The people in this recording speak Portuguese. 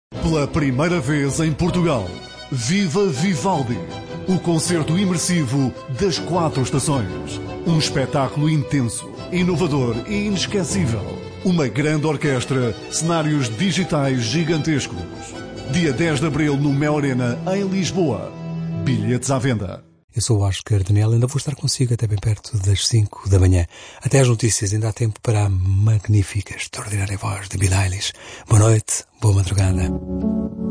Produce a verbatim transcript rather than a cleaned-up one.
Pela primeira vez em Portugal, Viva Vivaldi, o concerto imersivo das quatro estações. Um espetáculo intenso, inovador e inesquecível. Uma grande orquestra, cenários digitais gigantescos. Dia dez de abril no Mel Arena, em Lisboa. Bilhetes à venda. Eu sou o Oscar Daniel, ainda vou estar consigo até bem perto das cinco da manhã. Até às notícias, ainda há tempo para a magnífica, extraordinária voz de Billie Eilish. Boa noite, boa madrugada.